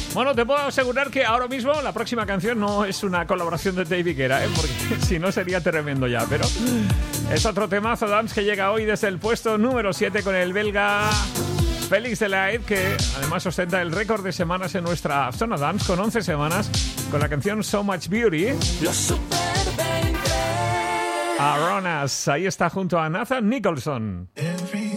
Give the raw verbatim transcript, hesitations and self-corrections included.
Bueno, te puedo asegurar que ahora mismo la próxima canción no es una colaboración de David Guetta, ¿eh? Porque si no sería tremendo ya, pero es otro temazo dance que llega hoy desde el puesto número siete con el belga Félix Delahaye, que además ostenta el récord de semanas en nuestra zona dance con once semanas con la canción So Much Beauty. Los Super veinte. Aronas, ahí está junto a Nathan Nicholson.